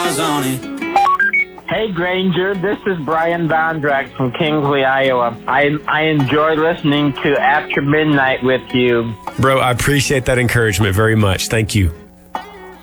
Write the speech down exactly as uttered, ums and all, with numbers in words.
stars on it. Hey Granger, this is Brian Bondrak from Kingsley, Iowa. I I enjoy listening to After Midnight with you. Bro, I appreciate that encouragement very much. Thank you.